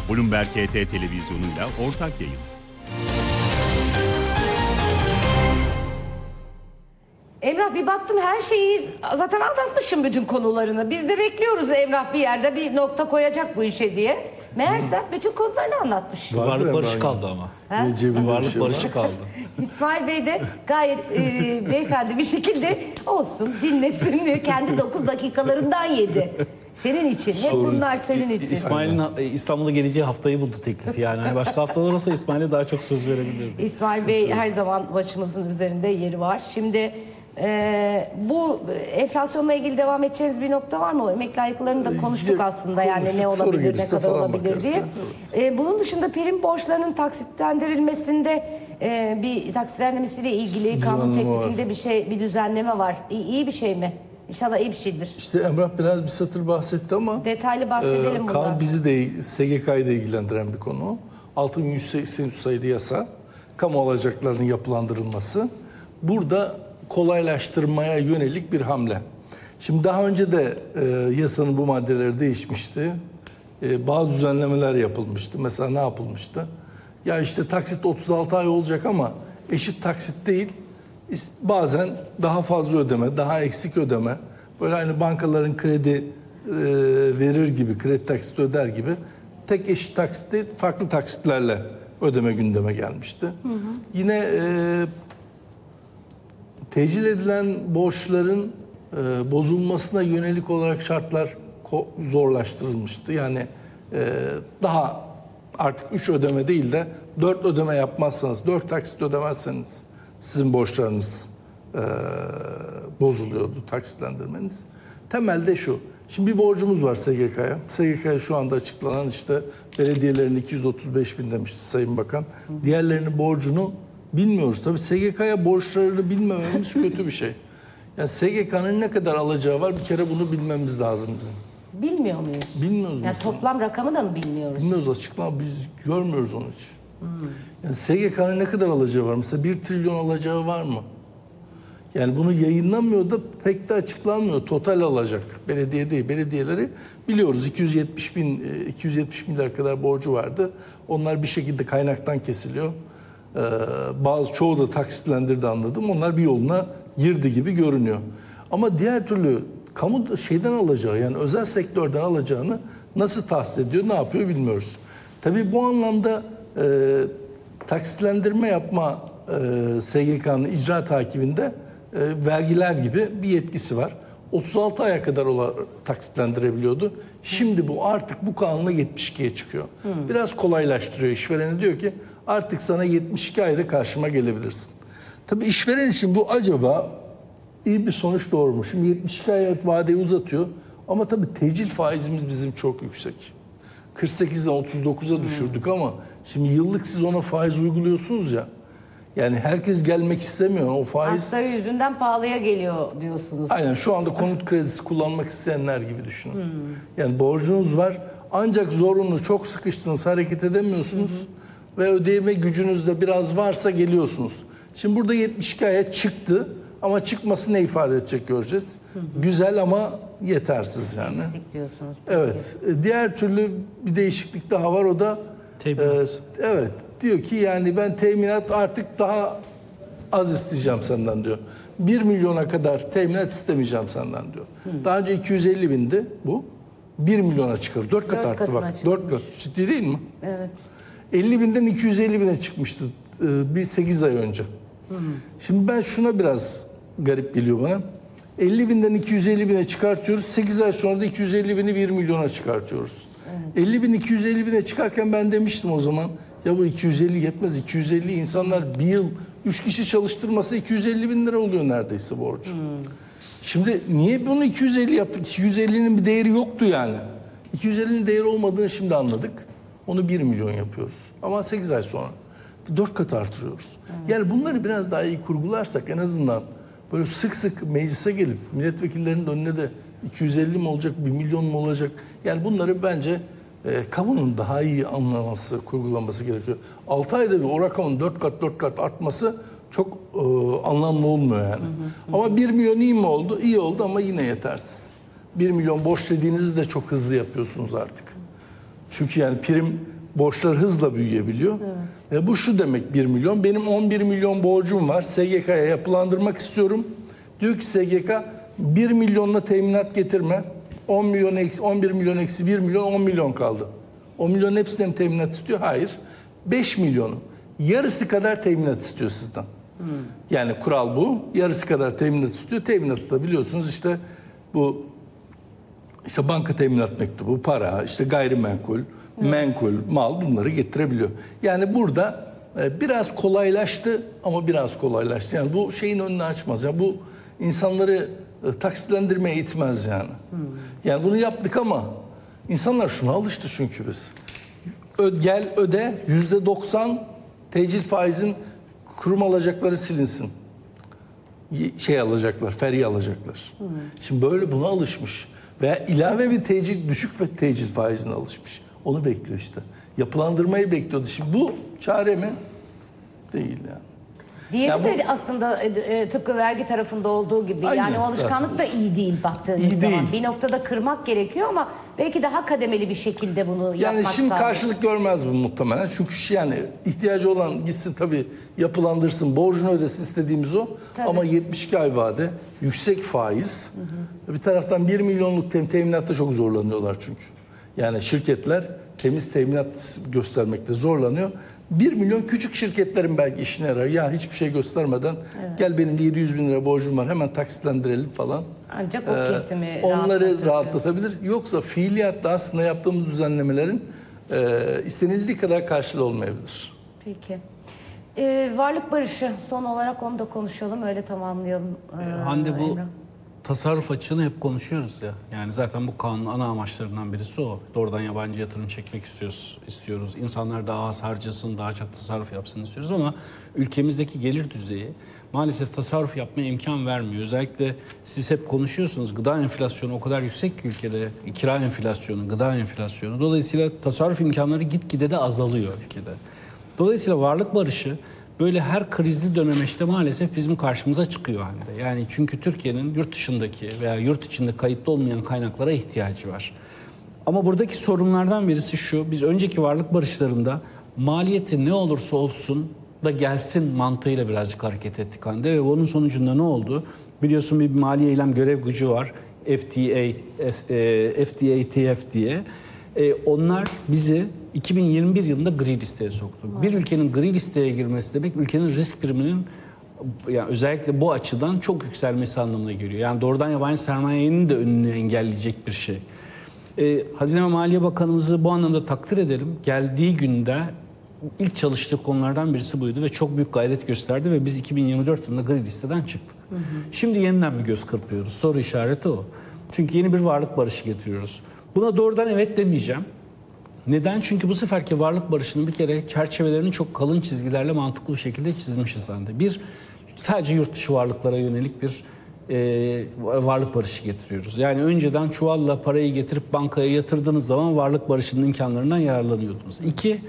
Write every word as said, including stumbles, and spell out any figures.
Bloomberg H T televizyonuyla ortak yayın. Emrah, bir baktım her şeyi zaten anlatmışım, bütün konularını. Biz de bekliyoruz Emrah bir yerde bir nokta koyacak bu işe diye. Meğerse bütün konularını anlatmış. Varlık barışı kaldı ama. Ha? Varlık şey barışı kaldı. İsmail Bey de gayet e, beyefendi bir şekilde olsun, dinlesin. Kendi dokuz dakikalarından yedi. Senin için. Hep bunlar senin için. İsmail'in İstanbul'a geleceği haftayı buldu teklif yani. Hani başka haftalar olsa İsmail'e daha çok söz verebilirdi. İsmail Bey her zaman başımızın üzerinde yeri var. Şimdi e, bu enflasyonla ilgili devam edeceğiniz bir nokta var mı? O emekli aylıklarını da konuştuk aslında. Yani ne olabilir, ne kadar olabilir diye. E, bunun dışında prim borçlarının taksitlendirilmesinde e, bir taksitlendirmesiyle ilgili kanun teklifinde bir şey, bir düzenleme var. İyi, iyi bir şey mi? İnşallah iyi bir şeydir. İşte Emrah biraz bir satır bahsetti ama detaylı bahsedelim e, bundan. kan bizi de S G K'yı da ilgilendiren bir konu. altı bin yüz seksen üç sayılı yasa, kamu alacaklarının yapılandırılması. Burada kolaylaştırmaya yönelik bir hamle. Şimdi daha önce de e, yasanın bu maddeleri değişmişti. E, bazı düzenlemeler yapılmıştı. Mesela ne yapılmıştı? Ya işte taksit otuz altı ay olacak ama eşit taksit değil. Bazen daha fazla ödeme, daha eksik ödeme, böyle hani bankaların kredi e, verir gibi, kredi taksit öder gibi tek eşit taksit değil, farklı taksitlerle ödeme gündeme gelmişti. Hı hı. Yine e, tecil edilen borçların e, bozulmasına yönelik olarak şartlar zorlaştırılmıştı. Yani e, daha artık üç ödeme değil de dört ödeme yapmazsanız, dört taksit ödemezseniz sizin borçlarınız e, bozuluyordu, taksitlendirmeniz. Temelde şu, şimdi bir borcumuz var S G K'ya. S G K'ya şu anda açıklanan işte belediyelerin iki yüz otuz beş bin demişti Sayın Bakan. Diğerlerinin borcunu bilmiyoruz. Tabii S G K'ya borçlarını bilmememiz kötü bir şey. Yani S G K'nın ne kadar alacağı var, bir kere bunu bilmemiz lazım bizim. Bilmiyor muyuz? Bilmiyoruz. Yani toplam rakamı da mı bilmiyoruz? Bilmiyoruz, açıklama biz görmüyoruz onun için. Hmm. Yani S G K'nın ne kadar alacağı var? Mesela bir trilyon alacağı var mı? Yani bunu yayınlamıyor da pek de açıklanmıyor. Total alacak. Belediye değil. Belediyeleri biliyoruz iki yüz yetmiş bin, iki yüz yetmiş milyar kadar borcu vardı. Onlar bir şekilde kaynaktan kesiliyor. Ee, bazı çoğu da taksitlendirdi anladım. Onlar bir yoluna girdi gibi görünüyor. Ama diğer türlü kamu şeyden alacağı, yani özel sektörden alacağını nasıl tahsis ediyor, ne yapıyor bilmiyoruz. Tabii bu anlamda e, taksitlendirme yapma e, S G K'nın icra takibinde e, vergiler gibi bir yetkisi var. otuz altı aya kadar ola, taksitlendirebiliyordu. Şimdi bu artık bu kanunla yetmiş ikiye çıkıyor. Hmm. Biraz kolaylaştırıyor. İşverene diyor ki artık sana yetmiş iki ayda karşıma gelebilirsin. Tabii işveren için bu acaba iyi bir sonuç doğurmuş. Şimdi yetmiş iki ay vadeyi uzatıyor. Ama tabii tecil faizimiz bizim çok yüksek. kırk sekizden otuz dokuza düşürdük ama şimdi yıllık siz ona faiz uyguluyorsunuz ya. Yani herkes gelmek istemiyor. O faiz asgari yüzünden pahalıya geliyor diyorsunuz. Aynen, şu anda konut kredisi kullanmak isteyenler gibi düşünün. Hmm. Yani borcunuz var ancak zorunlu, çok sıkıştınız, hareket edemiyorsunuz. Hmm. Ve ödeme gücünüz de biraz varsa geliyorsunuz. Şimdi burada yetmiş iki aya çıktı ama çıkması ne ifade edecek göreceğiz. Hı hı. Güzel ama yetersiz yani. Eksik diyorsunuz. Peki. Evet. Diğer türlü bir değişiklik daha var, o da teminat. E, evet. Diyor ki yani ben teminat artık daha az isteyeceğim senden diyor. bir milyona kadar teminat istemeyeceğim senden diyor. Hı. Daha önce iki yüz elli bindi bu. bir milyona çıkar. dört kat arttı bak. dört kat. Ciddi değil mi? Evet. elli binden iki yüz elli bine çıkmıştı bir sekiz ay önce. Hı. Şimdi ben şuna biraz garip geliyor bana. elli binden iki yüz elli bine çıkartıyoruz. sekiz ay sonra da iki yüz elli bini bir milyona çıkartıyoruz. Evet. elli bin iki yüz elli bine çıkarken ben demiştim o zaman, ya bu iki yüz elli yetmez. iki yüz elli insanlar bir yıl üç kişi çalıştırması iki yüz elli bin lira oluyor neredeyse borcu. Hmm. Şimdi niye bunu iki yüz elli yaptık? iki yüz ellinin bir değeri yoktu yani. iki yüz ellinin değeri olmadığını şimdi anladık. Onu bir milyon yapıyoruz. Ama sekiz ay sonra dört kat artırıyoruz. Evet. Yani bunları biraz daha iyi kurgularsak en azından böyle sık sık meclise gelip milletvekillerinin önüne de iki yüz elli mi olacak, bir milyon mu olacak? Yani bunları bence e, kamunun daha iyi anlaması, kurgulaması gerekiyor. altı ayda bir o rakamın dört kat dört kat artması çok e, anlamlı olmuyor yani. Hı hı, hı. Ama bir milyon iyi mi oldu? İyi oldu ama yine yetersiz. bir milyon borç dediğinizi de çok hızlı yapıyorsunuz artık. Çünkü yani prim Borçlar hızla büyüyebiliyor. Evet. E bu şu demek bir milyon. Benim on bir milyon borcum var. S G K'ya yapılandırmak istiyorum. Diyor ki S G K bir milyonla teminat getirme. on milyon eksi, on bir milyon eksi bir milyon, on milyon kaldı. on milyonun hepsinden teminat istiyor. Hayır. beş milyonu. Yarısı kadar teminat istiyor sizden. Hmm. Yani kural bu. Yarısı kadar teminat istiyor. Teminatı da biliyorsunuz işte bu işte banka teminat mektubu, para, işte gayrimenkul, hmm. menkul, mal bunları getirebiliyor. Yani burada e, biraz kolaylaştı ama biraz kolaylaştı. Yani bu şeyin önünü açmaz. Yani bu insanları e, taksitlendirmeye itmez yani. Hmm. Yani bunu yaptık ama insanlar şuna alıştı çünkü biz. Ö, gel öde yüzde doksan tecil faizin kurum alacakları silinsin. Şey alacaklar, feri alacaklar. Hmm. Şimdi böyle buna alışmış. Veya ilave bir tecil, düşük ve tecil faizine alışmış. Onu bekliyor işte. Yapılandırmayı bekliyordu. Şimdi bu çare mi? Değil yani. Diğeri yani de bu, aslında e, tıpkı vergi tarafında olduğu gibi. Aynen, yani o alışkanlık zaten. da iyi değil baktığınız iyi zaman. Değil. Bir noktada kırmak gerekiyor ama belki daha kademeli bir şekilde bunu yani yapmak şimdi sağlıyor. karşılık görmez bu muhtemelen. Çünkü yani ihtiyacı olan gitsin tabii yapılandırsın, borcunu ödesin istediğimiz o. Tabii. Ama yetmiş iki ay vade, yüksek faiz. Hı hı. Bir taraftan bir milyonluk tem teminatta çok zorlanıyorlar çünkü. Yani şirketler temiz teminat göstermekte zorlanıyor. bir milyon küçük şirketlerin belki işine yarar. Ya hiçbir şey göstermeden evet. Gel benim yedi yüz bin lira borcum var hemen taksitlendirelim falan. Ancak o kesimi ee, onları rahatlatabilir. Yoksa fiiliyatta aslında yaptığımız düzenlemelerin e, istenildiği kadar karşılığı olmayabilir. Peki. Ee, varlık barışı son olarak onu da konuşalım öyle tamamlayalım. Ee, Hande bu Emrah. Tasarruf açığını hep konuşuyoruz ya. Yani zaten bu kanunun ana amaçlarından birisi o. Doğrudan yabancı yatırım çekmek istiyoruz. istiyoruz. İnsanlar daha az harcasın, daha çok tasarruf yapsın istiyoruz ama ülkemizdeki gelir düzeyi maalesef tasarruf yapmaya imkan vermiyor. Özellikle siz hep konuşuyorsunuz. Gıda enflasyonu o kadar yüksek ki ülkede. Kira enflasyonu, gıda enflasyonu. Dolayısıyla tasarruf imkanları gitgide de azalıyor ülkede. Dolayısıyla varlık barışı böyle her krizli dönemeçte maalesef bizim karşımıza çıkıyor halde. Yani çünkü Türkiye'nin yurt dışındaki veya yurt içinde kayıtlı olmayan kaynaklara ihtiyacı var. Ama buradaki sorunlardan birisi şu. Biz önceki varlık barışlarında maliyeti ne olursa olsun da gelsin mantığıyla birazcık hareket ettik Hande. Ve bunun sonucunda ne oldu? Biliyorsun bir mali eylem görev gücü var. F T A, F D A T F diye. Onlar bizi iki bin yirmi bir yılında gri listeye soktu. Evet. Bir ülkenin gri listeye girmesi demek ülkenin risk priminin yani özellikle bu açıdan çok yükselmesi anlamına geliyor. Yani doğrudan yabancı sermayenin de önünü engelleyecek bir şey. Ee, Hazine ve Maliye Bakanımızı bu anlamda takdir ederim. Geldiği günde ilk çalıştığı konulardan birisi buydu ve çok büyük gayret gösterdi ve biz iki bin yirmi dört yılında gri listeden çıktık. Hı hı. Şimdi yeniden bir göz kırpıyoruz. Soru işareti o. Çünkü yeni bir varlık barışı getiriyoruz. Buna doğrudan evet demeyeceğim. Neden? Çünkü bu seferki varlık barışının bir kere çerçevelerini çok kalın çizgilerle mantıklı bir şekilde çizmişiz Hande. Bir, sadece yurt dışı varlıklara yönelik bir e, varlık barışı getiriyoruz. Yani önceden çuvalla parayı getirip bankaya yatırdığınız zaman varlık barışının imkanlarından yararlanıyordunuz. İki,